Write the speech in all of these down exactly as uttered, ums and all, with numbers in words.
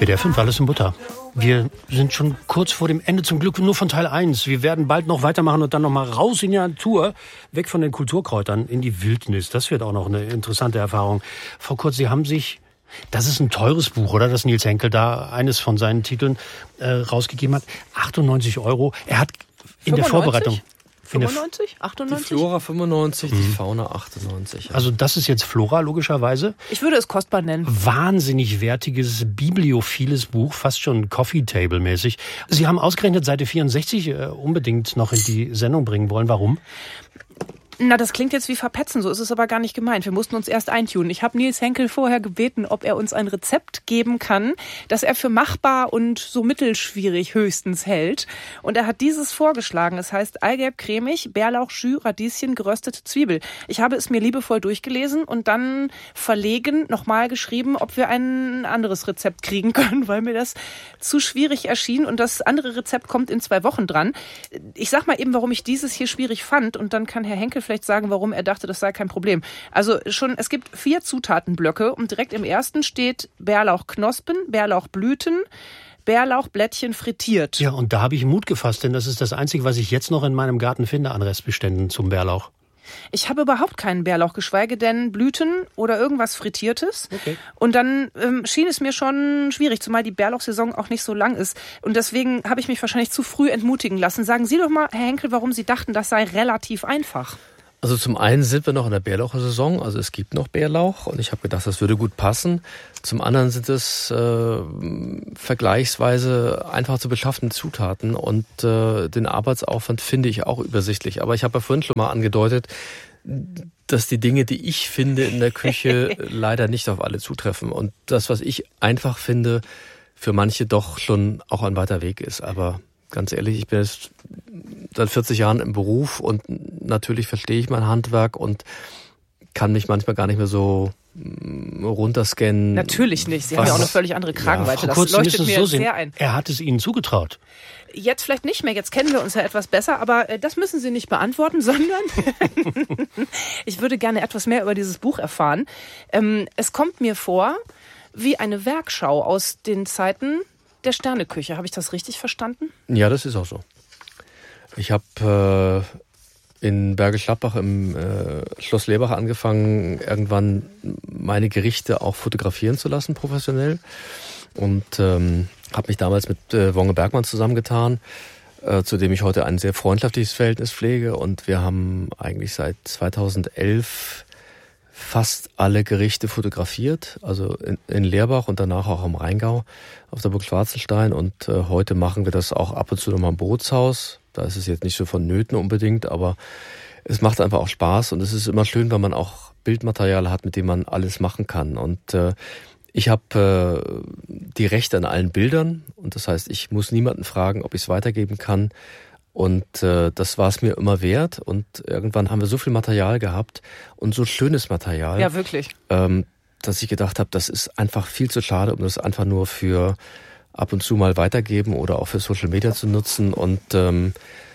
W D R fünf, alles in Butter. Wir sind schon kurz vor dem Ende, zum Glück nur von Teil eins. Wir werden bald noch weitermachen und dann noch mal raus in die Natur, weg von den Kulturkräutern in die Wildnis. Das wird auch noch eine interessante Erfahrung. Frau Kurz, Sie haben sich, das ist ein teures Buch, oder? Das Nils Henkel da eines von seinen Titeln äh, rausgegeben hat. achtundneunzig Euro. Er hat in der Vorbereitung... fünfundneunzig? achtundneunzig? Die Flora fünfundneunzig, mhm. Die Fauna achtundneunzig. Ja. Also das ist jetzt Flora, logischerweise. Ich würde es kostbar nennen. Wahnsinnig wertiges, bibliophiles Buch, fast schon Coffee-Table-mäßig. Sie haben ausgerechnet Seite vierundsechzig äh, unbedingt noch in die Sendung bringen wollen. Warum? Na, das klingt jetzt wie Verpetzen, so ist es aber gar nicht gemeint. Wir mussten uns erst eintunen. Ich habe Nils Henkel vorher gebeten, ob er uns ein Rezept geben kann, das er für machbar und so mittelschwierig höchstens hält. Und er hat dieses vorgeschlagen. Es heißt Eigelb cremig, Bärlauch, Jus, Radieschen, geröstete Zwiebel. Ich habe es mir liebevoll durchgelesen und dann verlegen nochmal geschrieben, ob wir ein anderes Rezept kriegen können, weil mir das zu schwierig erschien. Und das andere Rezept kommt in zwei Wochen dran. Ich sag mal eben, warum ich dieses hier schwierig fand, und dann kann Herr Henkel vielleicht sagen, warum er dachte, das sei kein Problem. Also schon, es gibt vier Zutatenblöcke und direkt im ersten steht Bärlauchknospen, Bärlauchblüten, Bärlauchblättchen frittiert. Ja, und da habe ich Mut gefasst, denn das ist das Einzige, was ich jetzt noch in meinem Garten finde an Restbeständen zum Bärlauch. Ich habe überhaupt keinen Bärlauch, geschweige denn Blüten oder irgendwas Frittiertes. Okay. Und dann ähm, schien es mir schon schwierig, zumal die Bärlauchsaison auch nicht so lang ist. Und deswegen habe ich mich wahrscheinlich zu früh entmutigen lassen. Sagen Sie doch mal, Herr Henkel, warum Sie dachten, das sei relativ einfach. Also zum einen sind wir noch in der Bärlauchsaison, also es gibt noch Bärlauch und ich habe gedacht, das würde gut passen. Zum anderen sind es äh, vergleichsweise einfach zu beschaffende Zutaten und äh, den Arbeitsaufwand finde ich auch übersichtlich. Aber ich habe ja vorhin schon mal angedeutet, dass die Dinge, die ich finde in der Küche, leider nicht auf alle zutreffen. Und das, was ich einfach finde, für manche doch schon auch ein weiter Weg ist. Aber ganz ehrlich, ich bin jetzt seit vierzig Jahren im Beruf und natürlich verstehe ich mein Handwerk und kann mich manchmal gar nicht mehr so runterscannen. Natürlich nicht. Sie haben ja auch eine völlig andere Kragenweite. Ja, das leuchtet es mir so sehr sehen. ein. Er hat es Ihnen zugetraut. Jetzt vielleicht nicht mehr, jetzt kennen wir uns ja etwas besser, aber das müssen Sie nicht beantworten, sondern ich würde gerne etwas mehr über dieses Buch erfahren. Es kommt mir vor wie eine Werkschau aus den Zeiten der Sterneküche. Habe ich das richtig verstanden? Ja, das ist auch so. Ich habe äh, in Bergisch Gladbach im äh, Schloss Lerbach angefangen, irgendwann meine Gerichte auch fotografieren zu lassen, professionell. Und ähm, habe mich damals mit äh, Wonge Bergmann zusammengetan, äh, zu dem ich heute ein sehr freundschaftliches Verhältnis pflege. Und wir haben eigentlich seit zweitausendelf fast alle Gerichte fotografiert, also in, in Lerbach und danach auch am Rheingau auf der Burg Schwarzenstein. Und äh, heute machen wir das auch ab und zu nochmal im Bootshaus. Da ist es jetzt nicht so vonnöten unbedingt, aber es macht einfach auch Spaß. Und es ist immer schön, wenn man auch Bildmaterial hat, mit dem man alles machen kann. Und äh, ich habe äh, die Rechte an allen Bildern. Und das heißt, ich muss niemanden fragen, ob ich es weitergeben kann. Und äh, das war es mir immer wert. Und irgendwann haben wir so viel Material gehabt und so schönes Material. Ja, wirklich. Ähm, dass ich gedacht habe, das ist einfach viel zu schade, um das einfach nur für ab und zu mal weitergeben oder auch für Social Media zu nutzen. Und ähm,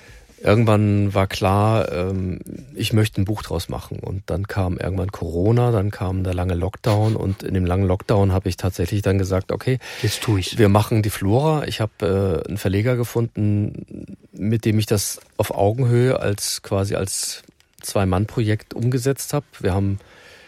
irgendwann war klar, ähm, ich möchte ein Buch draus machen. Und dann kam irgendwann Corona, dann kam der lange Lockdown. Und in dem langen Lockdown habe ich tatsächlich dann gesagt, okay, jetzt tue ich's. Wir machen die Flora. Ich habe äh, einen Verleger gefunden, mit dem ich das auf Augenhöhe als quasi als Zwei-Mann-Projekt umgesetzt habe. Wir haben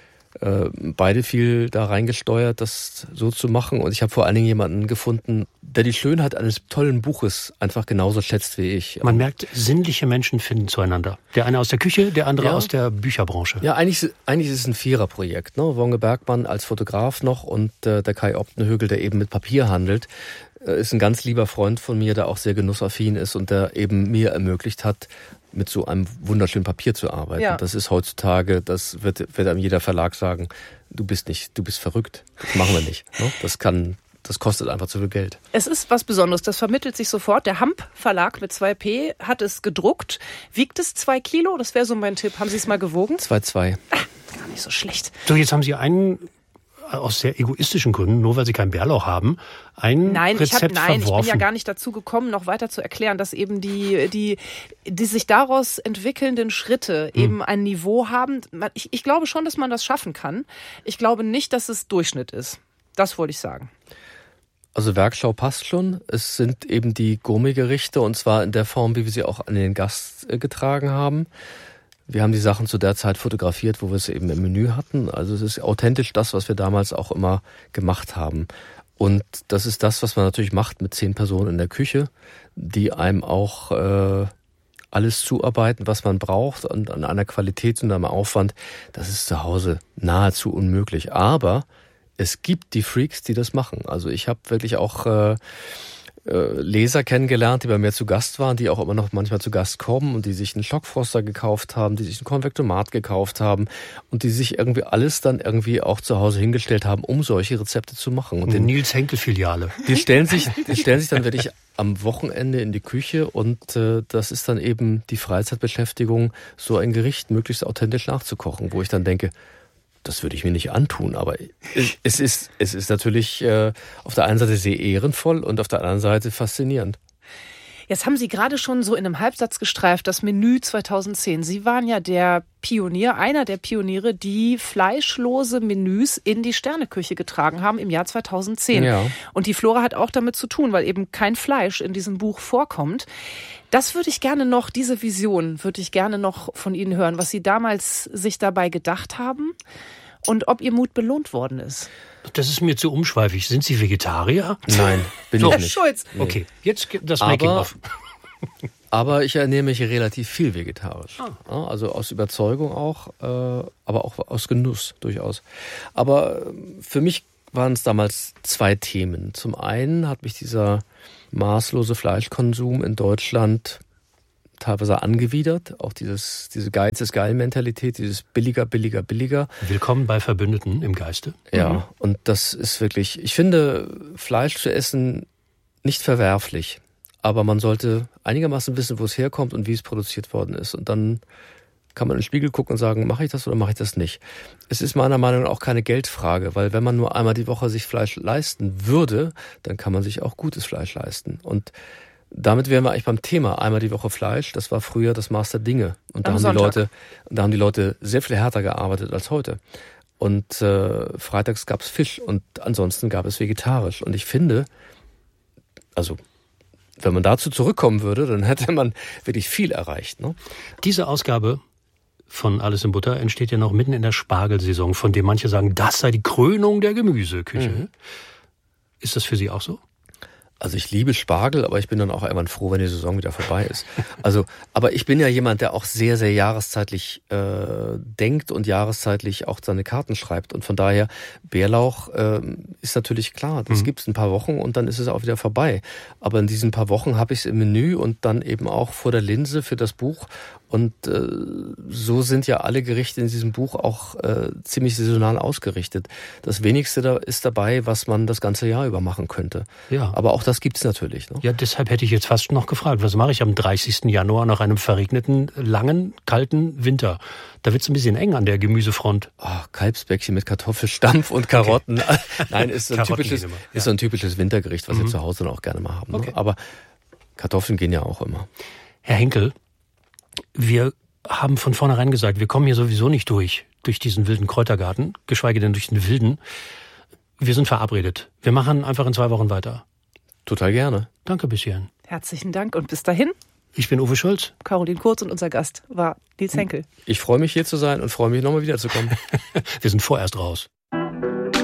äh, beide viel da reingesteuert, das so zu machen. Und ich habe vor allen Dingen jemanden gefunden, der die Schönheit eines tollen Buches einfach genauso schätzt wie ich. Man merkt, sinnliche Menschen finden zueinander. Der eine aus der Küche, der andere ja. aus der Bücherbranche. Ja, eigentlich, eigentlich ist es ein Viererprojekt. Ne? Wonge Bergmann als Fotograf noch und äh, der Kai Optenhögel, der eben mit Papier handelt, äh, ist ein ganz lieber Freund von mir, der auch sehr genussaffin ist und der eben mir ermöglicht hat, mit so einem wunderschönen Papier zu arbeiten. Ja. Das ist heutzutage, das wird, wird einem jeder Verlag sagen, du bist nicht, du bist verrückt. Das machen wir nicht. Ne? Das kann, das kostet einfach zu viel Geld. Es ist was Besonderes, das vermittelt sich sofort. Der Hamp Verlag mit zwei P hat es gedruckt. Wiegt es zwei Kilo? Das wäre so mein Tipp. Haben Sie es mal gewogen? zwei Komma zwei. Ach, gar nicht so schlecht. So, jetzt haben Sie einen aus sehr egoistischen Gründen, nur weil Sie keinen Bärlauch haben, ein nein, Rezept ich hab, nein, verworfen. ich bin ja gar nicht dazu gekommen, noch weiter zu erklären, dass eben die, die, die sich daraus entwickelnden Schritte hm. eben ein Niveau haben. Ich, ich glaube schon, dass man das schaffen kann. Ich glaube nicht, dass es Durchschnitt ist. Das wollte ich sagen. Also Werkschau passt schon. Es sind eben die Gourmet-Gerichte und zwar in der Form, wie wir sie auch an den Gast äh, getragen haben. Wir haben die Sachen zu der Zeit fotografiert, wo wir es eben im Menü hatten. Also es ist authentisch das, was wir damals auch immer gemacht haben. Und das ist das, was man natürlich macht mit zehn Personen in der Küche, die einem auch äh, alles zuarbeiten, was man braucht und an einer Qualität und einem Aufwand. Das ist zu Hause nahezu unmöglich. Aber es gibt die Freaks, die das machen. Also ich habe wirklich auch äh, Leser kennengelernt, die bei mir zu Gast waren, die auch immer noch manchmal zu Gast kommen und die sich einen Schockfroster gekauft haben, die sich einen Konvektomat gekauft haben und die sich irgendwie alles dann irgendwie auch zu Hause hingestellt haben, um solche Rezepte zu machen. Und eine Nils Henkel Filiale. Die stellen sich, die stellen sich dann wirklich am Wochenende in die Küche und äh, das ist dann eben die Freizeitbeschäftigung, so ein Gericht möglichst authentisch nachzukochen, wo ich dann denke, das würde ich mir nicht antun, aber es ist, es ist natürlich äh, auf der einen Seite sehr ehrenvoll und auf der anderen Seite faszinierend. Jetzt haben Sie gerade schon so in einem Halbsatz gestreift, das Menü zweitausendzehn. Sie waren ja der Pionier, einer der Pioniere, die fleischlose Menüs in die Sterneküche getragen haben im Jahr zweitausendzehn. Ja. Und die Flora hat auch damit zu tun, weil eben kein Fleisch in diesem Buch vorkommt. Das würde ich gerne noch, diese Vision würde ich gerne noch von Ihnen hören, was Sie damals sich dabei gedacht haben und ob Ihr Mut belohnt worden ist. Das ist mir zu umschweifig. Sind Sie Vegetarier? Nein, bin so, ich Herr nicht. Schulz. Nee. Okay, jetzt das Aber- Making-of. Aber ich ernähre mich relativ viel vegetarisch. Ah. Ja, also aus Überzeugung auch, äh, aber auch aus Genuss durchaus. Aber äh, für mich waren es damals zwei Themen. Zum einen hat mich dieser maßlose Fleischkonsum in Deutschland teilweise angewidert. Auch dieses, diese Geiz ist geil Mentalität, dieses billiger, billiger, billiger. Willkommen bei Verbündeten im Geiste. Ja, Mhm. und das ist wirklich, ich finde Fleisch zu essen nicht verwerflich. Aber man sollte einigermaßen wissen, wo es herkommt und wie es produziert worden ist. Und dann kann man in den Spiegel gucken und sagen, mache ich das oder mache ich das nicht. Es ist meiner Meinung nach auch keine Geldfrage, weil wenn man nur einmal die Woche sich Fleisch leisten würde, dann kann man sich auch gutes Fleisch leisten. Und damit wären wir eigentlich beim Thema. Einmal die Woche Fleisch, das war früher das Maß der Dinge. Und da Am haben Sonntag. die Leute, da haben die Leute sehr viel härter gearbeitet als heute. Und äh, freitags gab es Fisch und ansonsten gab es vegetarisch. Und ich finde, also wenn man dazu zurückkommen würde, dann hätte man wirklich viel erreicht. Ne? Diese Ausgabe von Alles in Butter entsteht ja noch mitten in der Spargelsaison, von dem manche sagen, das sei die Krönung der Gemüseküche. Mhm. Ist das für Sie auch so? Also ich liebe Spargel, aber ich bin dann auch irgendwann froh, wenn die Saison wieder vorbei ist. Also, aber ich bin ja jemand, der auch sehr, sehr jahreszeitlich äh, denkt und jahreszeitlich auch seine Karten schreibt. Und von daher, Bärlauch äh, ist natürlich klar, das Mhm. gibt's ein paar Wochen und dann ist es auch wieder vorbei. Aber in diesen paar Wochen habe ich es im Menü und dann eben auch vor der Linse für das Buch. Und äh, so sind ja alle Gerichte in diesem Buch auch äh, ziemlich saisonal ausgerichtet. Das Wenigste da ist dabei, was man das ganze Jahr über machen könnte. Ja. Aber auch das gibt's natürlich. Ne? Ja, deshalb hätte ich jetzt fast noch gefragt, was mache ich am dreißigsten Januar nach einem verregneten, langen, kalten Winter? Da wird's ein bisschen eng an der Gemüsefront. Oh, Kalbsbäckchen mit Kartoffelstampf und Karotten. Okay. Nein, ist so ein Karotten typisches, gehen immer, ja. ist so ein typisches Wintergericht, was Mhm. wir zu Hause dann auch gerne mal haben. Ne? Okay. Aber Kartoffeln gehen ja auch immer. Herr Henkel, wir haben von vornherein gesagt, wir kommen hier sowieso nicht durch, durch diesen wilden Kräutergarten, geschweige denn durch den wilden. Wir sind verabredet. Wir machen einfach in zwei Wochen weiter. Total gerne. Danke bis hierhin. Herzlichen Dank und bis dahin, Ich bin Uwe Schulz. Caroline Kurz und unser Gast war Nils Henkel. Ich freue mich hier zu sein und freue mich nochmal wiederzukommen. Wir sind vorerst raus.